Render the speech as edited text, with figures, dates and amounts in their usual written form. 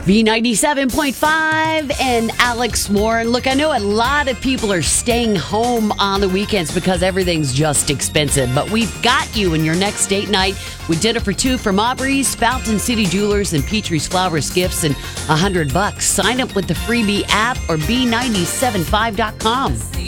B97.5 and Alex Warren. Look, I know a lot of people are staying home on the weekends because everything's just expensive, but we've got you in your next date night with dinner for two from Aubrey's, Fountain City Jewelers, and Petrie's Flowers Gifts, and $100. Sign up with the Freebie app or B975.com.